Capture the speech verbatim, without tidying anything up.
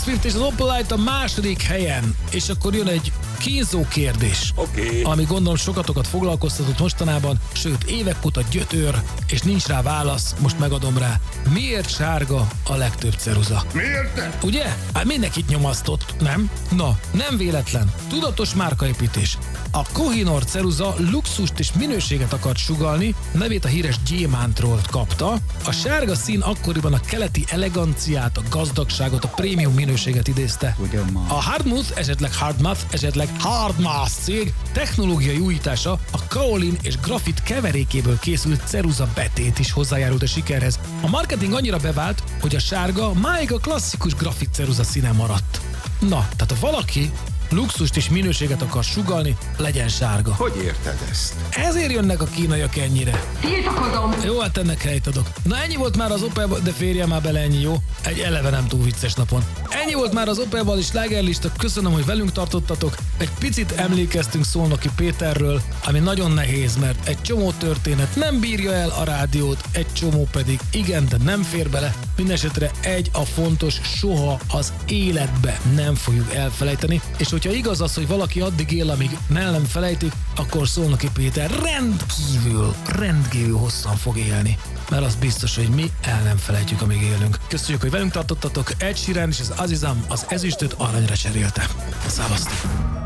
Swift és az Opel Light a második helyen. És akkor jön egy kínzó kérdés, okay. ami gondolom sokatokat foglalkoztatott mostanában, sőt évek óta gyötör, és nincs rá válasz, most megadom rá. Miért sárga a legtöbb ceruza? Miért? Ugye? Hát mindenkit nyomasztott, nem? Na, nem véletlen. Tudatos márkaépítés. A Kohinoor ceruza luxust és minőséget akart sugallni, nevét a híres gyémántról kapta. A sárga szín akkoriban a keleti eleganciát, a gazdagságot, a prémium minőséget idézte. A Hardmouth, esetleg Hardmouth, esetleg Hardmouth cég technológiai újítása, a kaolin és grafit keverékéből készült ceruza betét is hozzájárult a sikerhez. A marketing annyira bevált, hogy a sárga máig a klasszikus grafit ceruza színe maradt. Na, tehát ha valaki luxust és minőséget akar sugallni, legyen sárga. Hogy érted ezt? Ezért jönnek a kínaiak ennyire. Tiltakozom! Jó, hát ennek helyt adok. Na ennyi volt már az Opelban, de férjem már bele ennyi, jó? Egy eleve nem túl vicces napon. Ennyi volt már az Opelban is slágerlista, köszönöm, hogy velünk tartottatok. Egy picit emlékeztünk Szolnoki Péterről, ami nagyon nehéz, mert egy csomó történet nem bírja el a rádiót, egy csomó pedig igen, de nem fér bele. Mindenesetre egy a fontos, soha az életbe nem fogjuk elfelejteni, és hogyha igaz az, hogy valaki addig él, amíg el nem felejtik, akkor Szolnoki Péter rendkívül, rendkívül hosszan fog élni. Mert az biztos, hogy mi el nem felejtjük, amíg élünk. Köszönjük, hogy velünk tartottatok. Ed Sheeran és az Azizam az ezüstöt aranyra cserélte. Szevasztok!